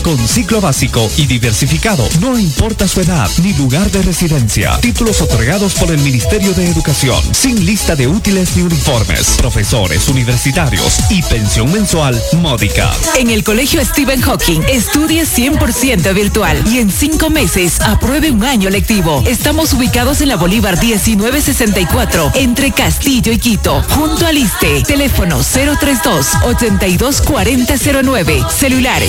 con ciclo básico y diversificado. No importa su edad ni lugar de residencia. Títulos otorgados por el Ministerio de Educación, sin lista de útiles ni uniformes. Profesores universitarios y pensión mensual módica. En el Colegio Stephen Hawking, estudie 100% virtual y en 5 meses apruebe un año lectivo. Estamos ubicados en la Bolívar 1964, entre Castillo y Quito, junto al ISTE. Teléfono 032-824009. Celular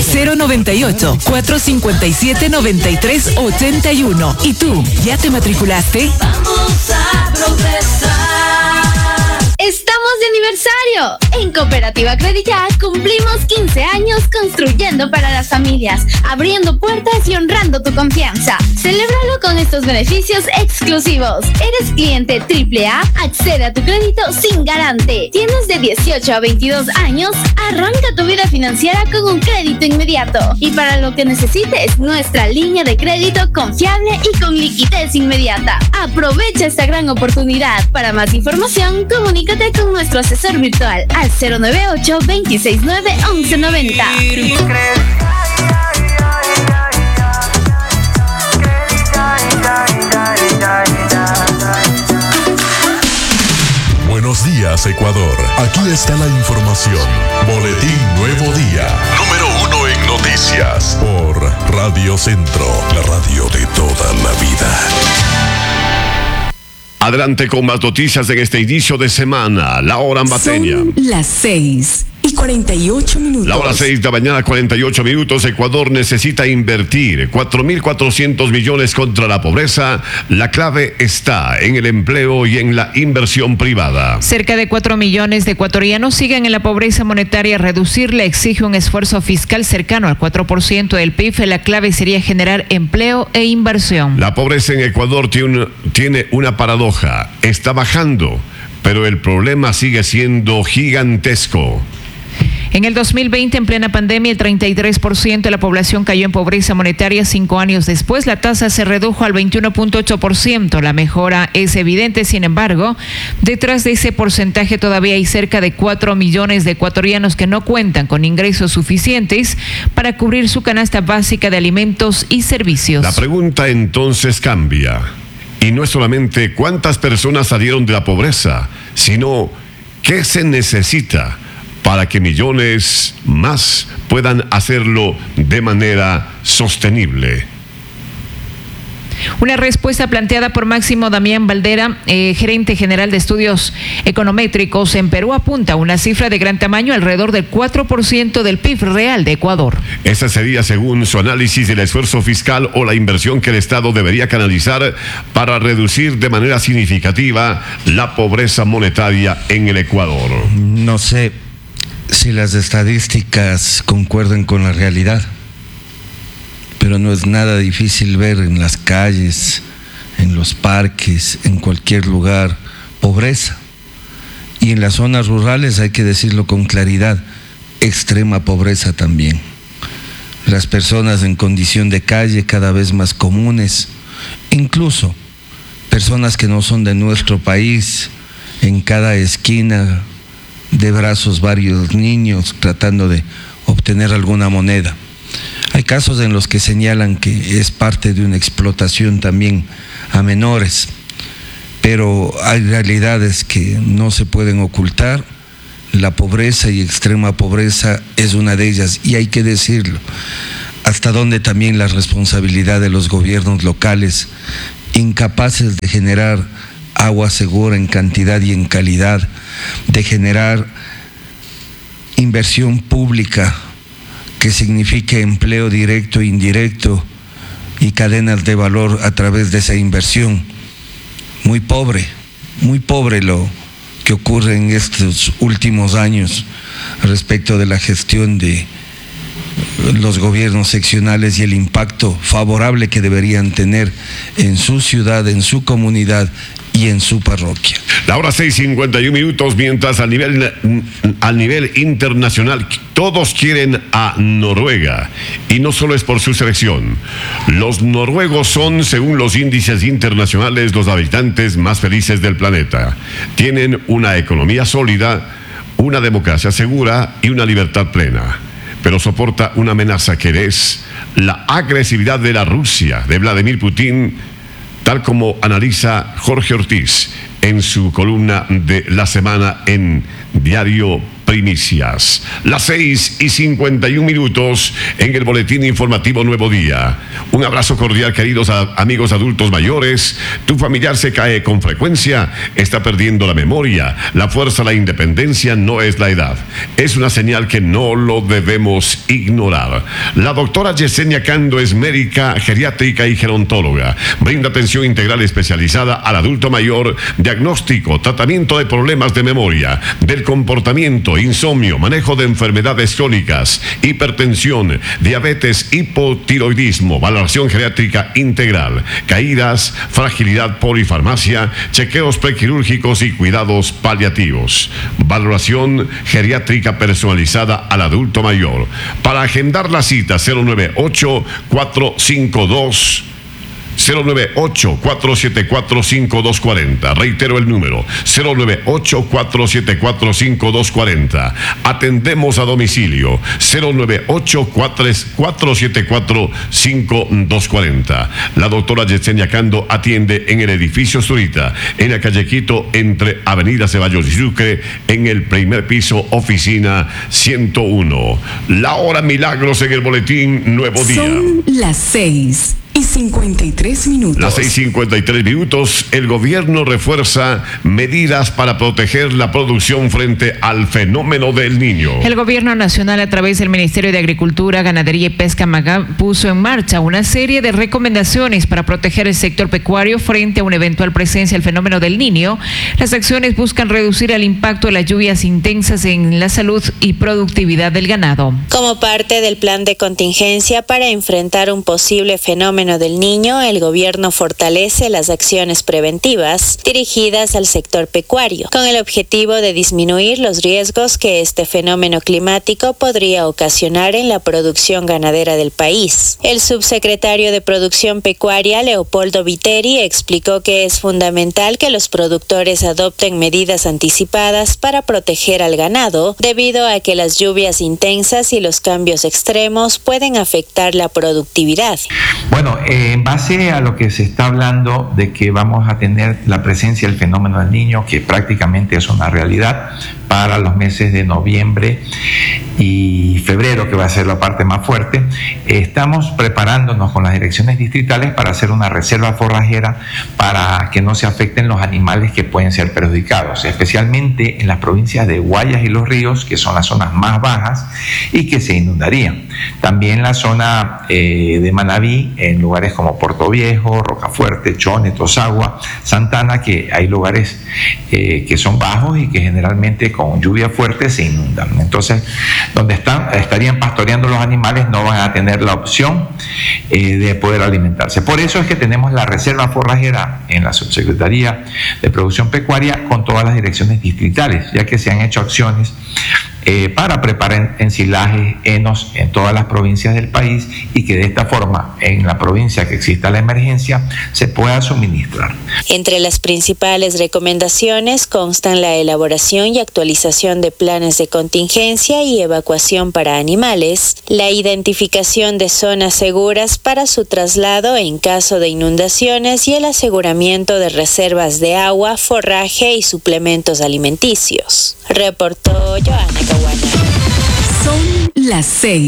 098-457-9381. ¿Y tú, ya te matriculaste? Vamos a progresar. ¡Estamos de aniversario! En Cooperativa Crediya cumplimos 15 años construyendo para las familias, abriendo puertas y honrando tu confianza. Celébralo con estos beneficios exclusivos. Eres cliente AAA, accede a tu crédito sin garante. Tienes de 18 a 22 años, arranca tu vida financiera con un crédito inmediato. Y para lo que necesites, nuestra línea de crédito confiable y con liquidez inmediata. Aprovecha esta gran oportunidad. Para más información, comunícate con nuestro asesor virtual al 098-269-1190. Buenos días, Ecuador. Aquí está la información. Boletín Nuevo Día. Número 1 en noticias. Por Radio Centro, la radio de toda la vida. Adelante con más noticias en este inicio de semana. La hora ambateña. Son las 6:48. La hora 6 de la mañana, 48 minutos. Ecuador necesita invertir 4.400 millones contra la pobreza. La clave está en el empleo y en la inversión privada. Cerca de 4 millones de ecuatorianos siguen en la pobreza monetaria. Reducirla exige un esfuerzo fiscal cercano al 4% del PIB. La clave sería generar empleo e inversión. La pobreza en Ecuador tiene una paradoja. Está bajando, pero el problema sigue siendo gigantesco. En el 2020, en plena pandemia, el 33% de la población cayó en pobreza monetaria. 5 años después, la tasa se redujo al 21.8%. La mejora es evidente, sin embargo, detrás de ese porcentaje todavía hay cerca de 4 millones de ecuatorianos que no cuentan con ingresos suficientes para cubrir su canasta básica de alimentos y servicios. La pregunta entonces cambia. Y no es solamente cuántas personas salieron de la pobreza, sino qué se necesita para que millones más puedan hacerlo de manera sostenible. Una respuesta planteada por Máximo Damián Valdera, gerente general de estudios econométricos en Perú, apunta a una cifra de gran tamaño, alrededor del 4% del PIB real de Ecuador. Esa sería, según su análisis, el esfuerzo fiscal o la inversión que el Estado debería canalizar para reducir de manera significativa la pobreza monetaria en el Ecuador. No sé si las estadísticas concuerdan con la realidad, pero no es nada difícil ver en las calles, en los parques, en cualquier lugar, pobreza. Y en las zonas rurales, hay que decirlo con claridad, extrema pobreza también. Las personas en condición de calle cada vez más comunes, incluso personas que no son de nuestro país, en cada esquina de brazos varios niños tratando de obtener alguna moneda. Hay casos en los que señalan que es parte de una explotación también a menores, pero hay realidades que no se pueden ocultar. La pobreza y extrema pobreza es una de ellas, y hay que decirlo, hasta donde también la responsabilidad de los gobiernos locales, incapaces de generar agua segura en cantidad y en calidad, de generar inversión pública que signifique empleo directo e indirecto y cadenas de valor a través de esa inversión. Muy pobre lo que ocurre en estos últimos años respecto de la gestión de los gobiernos seccionales y el impacto favorable que deberían tener en su ciudad, en su comunidad y en su parroquia. La hora 6:51 minutos, mientras a nivel internacional todos quieren a Noruega, y no solo es por su selección. Los noruegos son, según los índices internacionales, los habitantes más felices del planeta. Tienen una economía sólida, una democracia segura y una libertad plena, pero soporta una amenaza que es la agresividad de la Rusia de Vladimir Putin, tal como analiza Jorge Ortiz en su columna de la semana en Diario Primicias. Las 6:51 en el boletín informativo Nuevo Día. Un abrazo cordial, queridos amigos adultos mayores. Tu familiar se cae con frecuencia, está perdiendo la memoria, la fuerza, la independencia no es la edad. Es una señal que no lo debemos ignorar. La doctora Yesenia Cando es médica, geriátrica y gerontóloga. Brinda atención integral especializada al adulto mayor, diagnóstico, tratamiento de problemas de memoria, del comportamiento, insomnio, manejo de enfermedades crónicas, hipertensión, diabetes, hipotiroidismo, valoración geriátrica integral, caídas, fragilidad, polifarmacia, chequeos prequirúrgicos y cuidados paliativos. Valoración geriátrica personalizada al adulto mayor. Para agendar la cita, 098-474-5240. Reitero el número, 098-474-5240. Atendemos a domicilio, 098-474-5240. La doctora Yesenia Cando atiende en el edificio Zurita, en la calle Quito, entre Avenida Ceballos y Sucre, en el primer piso, oficina 101. La hora milagros en el boletín Nuevo Día. Son las 6:53. Las 6:53. El gobierno refuerza medidas para proteger la producción frente al fenómeno del Niño. El gobierno nacional, a través del Ministerio de Agricultura, Ganadería y Pesca, MAGAP, puso en marcha una serie de recomendaciones para proteger el sector pecuario frente a una eventual presencia del fenómeno del Niño. Las acciones buscan reducir el impacto de las lluvias intensas en la salud y productividad del ganado. Como parte del plan de contingencia para enfrentar un posible fenómeno del Niño, el gobierno fortalece las acciones preventivas dirigidas al sector pecuario, con el objetivo de disminuir los riesgos que este fenómeno climático podría ocasionar en la producción ganadera del país. El subsecretario de Producción Pecuaria, Leopoldo Viteri, explicó que es fundamental que los productores adopten medidas anticipadas para proteger al ganado, debido a que las lluvias intensas y los cambios extremos pueden afectar la productividad. Bueno, en base a lo que se está hablando de que vamos a tener la presencia del fenómeno del Niño, que prácticamente es una realidad para los meses de noviembre y febrero, que va a ser la parte más fuerte, estamos preparándonos con las direcciones distritales para hacer una reserva forrajera para que no se afecten los animales que pueden ser perjudicados, especialmente en las provincias de Guayas y Los Ríos, que son las zonas más bajas y que se inundarían. También la zona de Manabí, en lugares como Puerto Viejo, Rocafuerte, Chone, Tosagua, Santana, que hay lugares que son bajos y que generalmente con lluvia fuerte se inundan. Entonces, donde estarían pastoreando los animales no van a tener la opción de poder alimentarse. Por eso es que tenemos la reserva forrajera en la Subsecretaría de Producción Pecuaria con todas las direcciones distritales, ya que se han hecho acciones para preparar ensilajes, henos en todas las provincias del país, y que de esta forma, en la provincia que exista la emergencia, se pueda suministrar. Entre las principales recomendaciones constan la elaboración y actualización de planes de contingencia y evacuación para animales, la identificación de zonas seguras para su traslado en caso de inundaciones y el aseguramiento de reservas de agua, forraje y suplementos alimenticios. Reportó Joana Caguana. Son las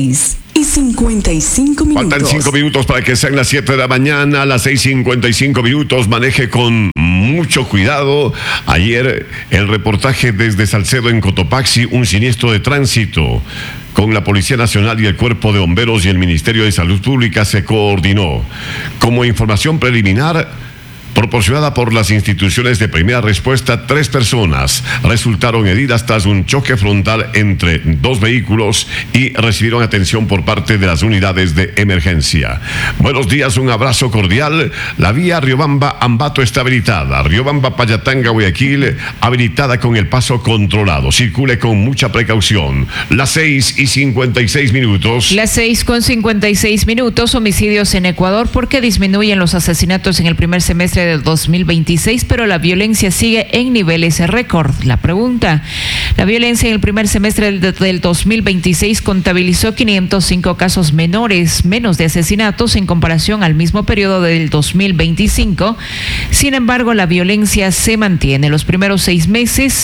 6:55. Faltan 5 minutos para que sean las 7 de la mañana. A las 6:55. Maneje con mucho cuidado. Ayer el reportaje desde Salcedo en Cotopaxi, un siniestro de tránsito. Con la Policía Nacional y el Cuerpo de Bomberos y el Ministerio de Salud Pública se coordinó. Como información preliminar proporcionada por las instituciones de primera respuesta, 3 personas resultaron heridas tras un choque frontal entre 2 vehículos y recibieron atención por parte de las unidades de emergencia. Buenos días, un abrazo cordial. La vía Riobamba-Ambato está habilitada. Riobamba-Payatanga-Guayaquil habilitada con el paso controlado. Circule con mucha precaución. Las 6:56. Las 6:56. Homicidios en Ecuador porque disminuyen los asesinatos en el primer semestre semestre del 2026, pero la violencia sigue en niveles récord. La pregunta: la violencia en el primer semestre del 2026 contabilizó 505 casos menos de asesinatos en comparación al mismo periodo del 2025. Sin embargo, la violencia se mantiene. Los primeros 6 meses,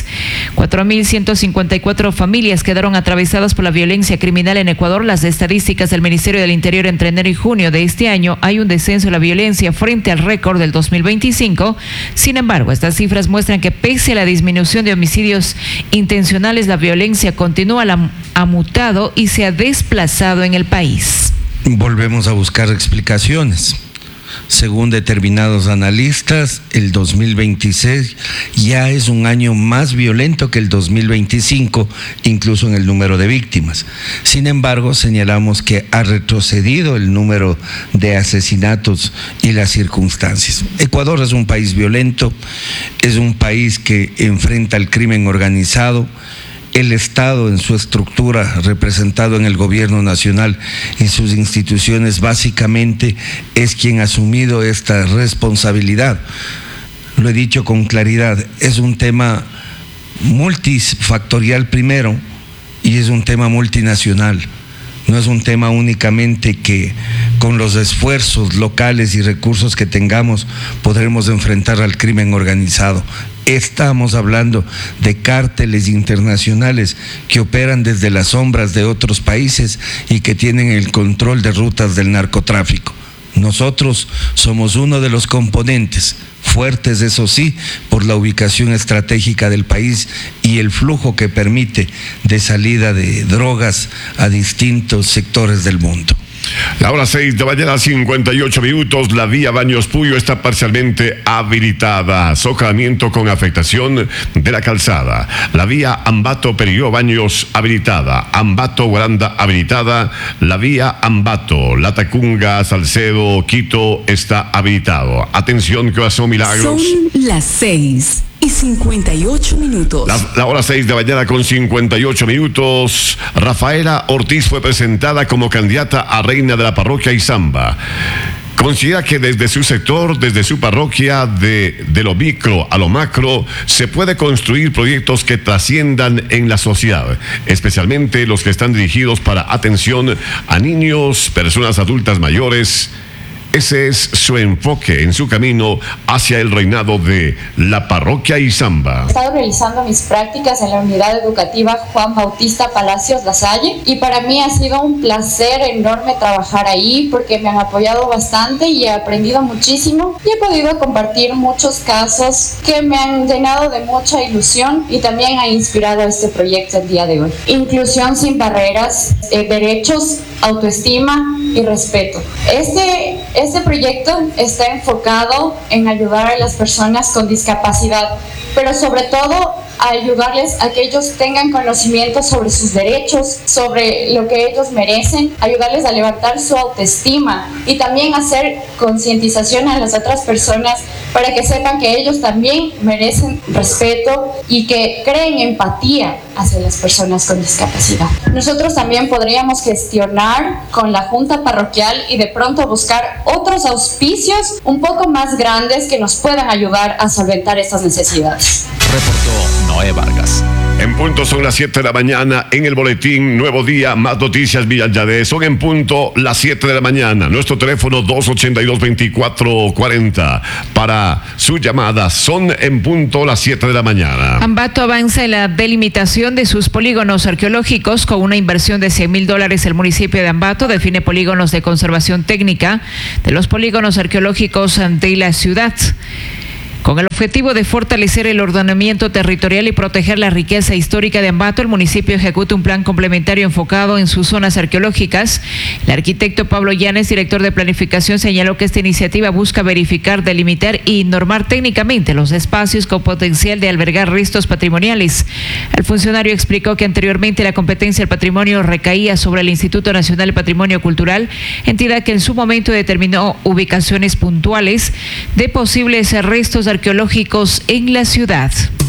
4.154 familias quedaron atravesadas por la violencia criminal en Ecuador. Las estadísticas del Ministerio del Interior entre enero y junio de este año, hay un descenso de la violencia frente al récord del 2025. Sin embargo, estas cifras muestran que pese a la disminución de homicidios intencionales, la violencia continúa, ha mutado y se ha desplazado en el país. Volvemos a buscar explicaciones. Según determinados analistas, el 2026 ya es un año más violento que el 2025, incluso en el número de víctimas. Sin embargo, señalamos que ha retrocedido el número de asesinatos y las circunstancias. Ecuador es un país violento, es un país que enfrenta el crimen organizado. El Estado, en su estructura, representado en el gobierno nacional y sus instituciones, básicamente es quien ha asumido esta responsabilidad. Lo he dicho con claridad, es un tema multifactorial primero y es un tema multinacional. No es un tema únicamente que con los esfuerzos locales y recursos que tengamos podremos enfrentar al crimen organizado. Estamos hablando de cárteles internacionales que operan desde las sombras de otros países y que tienen el control de rutas del narcotráfico. Nosotros somos uno de los componentes, fuertes eso sí, por la ubicación estratégica del país y el flujo que permite de salida de drogas a distintos sectores del mundo. La hora 6 de la mañana, 58 minutos. La vía Baños Puyo está parcialmente habilitada. Socavamiento con afectación de la calzada. La vía Ambato Perio Baños habilitada. Ambato Guaranda habilitada. La vía Ambato Latacunga Salcedo Quito está habilitado. Atención, que pasó, Milagros. Son las 6:58 minutos. La hora 6 de la mañana con 58 minutos. Rafaela Ortiz fue presentada como candidata a reina de la parroquia Izamba. Considera que desde su sector, desde su parroquia, de lo micro a lo macro, se puede construir proyectos que trasciendan en la sociedad, especialmente los que están dirigidos para atención a niños, personas adultas mayores. Ese es su enfoque en su camino hacia el reinado de la parroquia Izamba. He estado realizando mis prácticas en la unidad educativa Juan Bautista Palacios Lasalle y para mí ha sido un placer enorme trabajar ahí porque me han apoyado bastante y he aprendido muchísimo y he podido compartir muchos casos que me han llenado de mucha ilusión y también ha inspirado este proyecto el día de hoy. Inclusión sin barreras, derechos, autoestima y respeto. Este proyecto está enfocado en ayudar a las personas con discapacidad, pero sobre todo a ayudarles a que ellos tengan conocimiento sobre sus derechos, sobre lo que ellos merecen, ayudarles a levantar su autoestima y también hacer concientización a las otras personas para que sepan que ellos también merecen respeto y que creen empatía hacia las personas con discapacidad. Nosotros también podríamos gestionar con la Junta Parroquial y de pronto buscar otros auspicios un poco más grandes que nos puedan ayudar a solventar estas necesidades. Reportó Noé Vargas. En punto son las 7 de la mañana en el boletín Nuevo Día, más noticias Villalladé. Son en punto las 7 de la mañana. Nuestro teléfono 282-2440 para su llamada. Son en punto las 7 de la mañana. Ambato avanza en la delimitación de sus polígonos arqueológicos con una inversión de $100,000. El municipio de Ambato define polígonos de conservación técnica de los polígonos arqueológicos de la ciudad, con el objetivo de fortalecer el ordenamiento territorial y proteger la riqueza histórica de Ambato. El municipio ejecuta un plan complementario enfocado en sus zonas arqueológicas. El arquitecto Pablo Llanes, director de planificación, señaló que esta iniciativa busca verificar, delimitar y normar técnicamente los espacios con potencial de albergar restos patrimoniales. El funcionario explicó que anteriormente la competencia del patrimonio recaía sobre el Instituto Nacional de Patrimonio Cultural, entidad que en su momento determinó ubicaciones puntuales de posibles restos arqueológicos en la ciudad.